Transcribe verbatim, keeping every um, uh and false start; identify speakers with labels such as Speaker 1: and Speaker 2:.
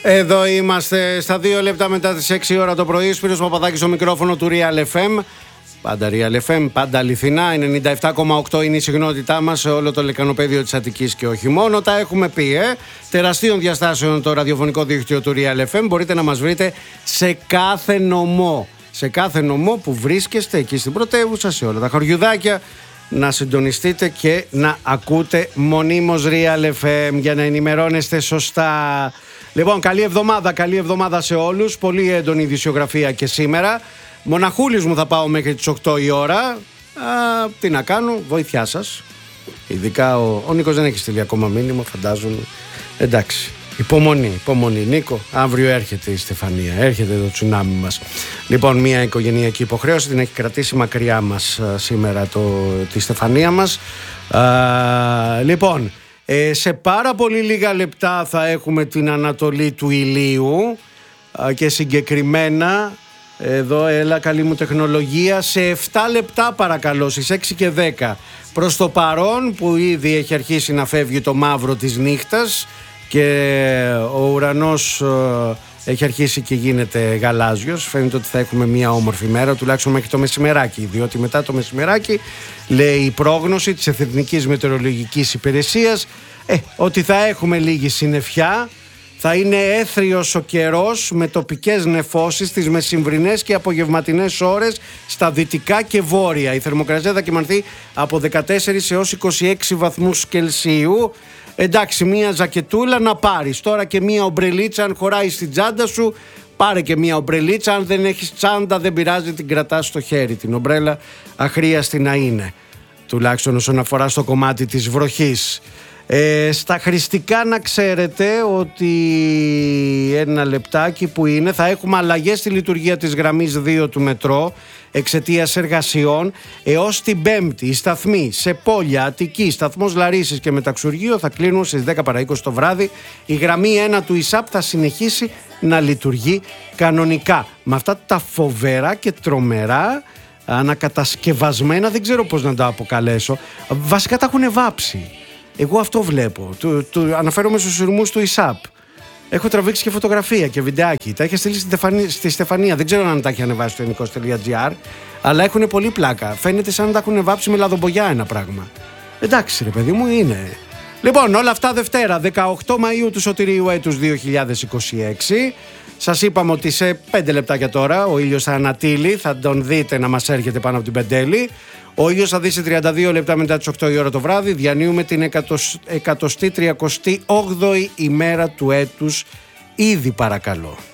Speaker 1: Εδώ είμαστε στα δύο λεπτά μετά τις έξι ώρα το πρωί. Σπύρος Παπαδάκης στο μικρόφωνο του Real εφ εμ. Πάντα Real εφ εμ, πάντα αληθινά. ενενήντα επτά κόμμα οκτώ είναι η συχνότητά μας σε όλο το λεκανοπέδιο της Αττικής και όχι μόνο. Τα έχουμε πει, ε. Τεραστίων διαστάσεων το ραδιοφωνικό δίκτυο του Real εφ εμ. Μπορείτε να μας βρείτε σε κάθε νομό. Σε κάθε νομό που βρίσκεστε εκεί στην πρωτεύουσα, σε όλα τα χωριουδάκια. Να συντονιστείτε και να ακούτε μονίμως Real εφ εμ για να ενημερώνεστε σωστά. Λοιπόν, καλή εβδομάδα, καλή εβδομάδα σε όλους. Πολύ έντονη ειδησιογραφία και σήμερα. Μοναχούλης μου θα πάω μέχρι τις οκτώ η ώρα. Α, τι να κάνω, βοήθειά σας. Ειδικά ο, ο Νίκος δεν έχει στείλει ακόμα μήνυμα, φαντάζομαι. Εντάξει, υπομονή, υπομονή. Νίκο, αύριο έρχεται η Στεφανία, έρχεται το τσουνάμι μας. Λοιπόν, μια οικογενειακή υποχρέωση την έχει κρατήσει μακριά μας α, σήμερα το, τη Στεφανία μας. Α, λοιπόν, ε, σε πάρα πολύ λίγα λεπτά θα έχουμε την ανατολή του ηλίου α, και συγκεκριμένα... Εδώ, έλα καλή μου τεχνολογία. Σε επτά λεπτά παρακαλώ, στις έξι και δέκα. Προς το παρόν που ήδη έχει αρχίσει να φεύγει το μαύρο της νύχτας και ο ουρανός ε, έχει αρχίσει και γίνεται γαλάζιος. Φαίνεται ότι θα έχουμε μια όμορφη μέρα, τουλάχιστον μέχρι το μεσημεράκι. Διότι μετά το μεσημεράκι λέει η πρόγνωση της Εθνικής Μετεωρολογικής Υπηρεσίας ε, ότι θα έχουμε λίγη συννεφιά. Θα είναι έθριος ο καιρός με τοπικές νεφώσεις τις μεσημβρινές και απογευματινές ώρες στα δυτικά και βόρεια. Η θερμοκρασία θα κυμανθεί από δεκατέσσερις έως είκοσι έξι βαθμούς Κελσίου. Εντάξει, μία ζακετούλα να πάρεις. Τώρα και μία ομπρελίτσα αν χωράει στην τσάντα σου. Πάρε και μία ομπρελίτσα. Αν δεν έχεις τσάντα δεν πειράζει, την κρατάς στο χέρι. Την ομπρέλα αχρίαστη να είναι. Τουλάχιστον όσον αφορά στο κομμάτι της βροχής. Ε, στα χρηστικά να ξέρετε ότι ένα λεπτάκι που είναι θα έχουμε αλλαγές στη λειτουργία της γραμμής δύο του μετρό εξαιτίας εργασιών. Έως την Πέμπτη οι σταθμοί σε Πόλια, Αττική, σταθμός Λαρίσης και Μεταξουργείο θα κλείνουν στις δέκα παρά είκοσι το βράδυ. Η γραμμή ένα του ΙΣΑΠ θα συνεχίσει να λειτουργεί κανονικά. Με αυτά τα φοβερά και τρομερά ανακατασκευασμένα, δεν ξέρω πώς να τα αποκαλέσω, βασικά τα έχουν βάψει. Εγώ αυτό βλέπω. Του, του, αναφέρομαι στους ουρμούς του ΙΣΑΠ. Έχω τραβήξει και φωτογραφία και βιντεάκι. Τα είχε στείλει στη, Στεφανία, στη Στεφανία. Δεν ξέρω αν τα έχει ανεβάσει στο ελληνικός τελεία τζι άρ. Αλλά έχουν πολύ πλάκα. Φαίνεται σαν να τα έχουν βάψει με λαδομπογιά ένα πράγμα. Εντάξει, ρε παιδί μου, είναι. Λοιπόν, όλα αυτά Δευτέρα, δεκαοκτώ Μαΐου του Σωτηρίου έτους δύο χιλιάδες είκοσι έξι. Σας είπαμε ότι σε πέντε λεπτάκια τώρα ο ήλιος θα ανατείλει. Θα τον δείτε να μας έρχεται πάνω από την Πεντέλη. Ο ήλιος θα δει σε τριάντα δύο λεπτά μετά τις οκτώ η ώρα το βράδυ. Διανύουμε την εκατοστή τριακοστή όγδοη ημέρα του έτους. Ήδη παρακαλώ.